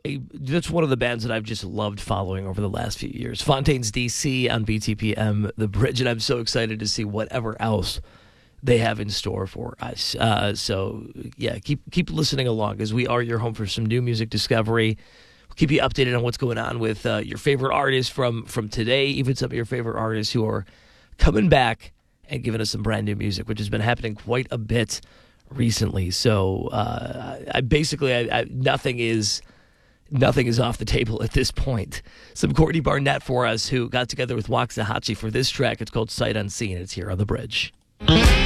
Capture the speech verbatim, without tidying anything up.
a, that's one of the bands that I've just loved following over the last few years. Fontaines D C on B T P M, The Bridge, and I'm so excited to see whatever else they have in store for us. Uh, so, yeah, keep keep listening along, as we are your home for some new music discovery. We'll keep you updated on what's going on with uh, your favorite artists from, from today, even some of your favorite artists who are coming back and giving us some brand new music, which has been happening quite a bit recently. So, uh, I basically, I, I, nothing is... Nothing is off the table at this point. Some Courtney Barnett for us, who got together with Waxahachie for this track. It's called Sight Unseen. It's here on The Bridge.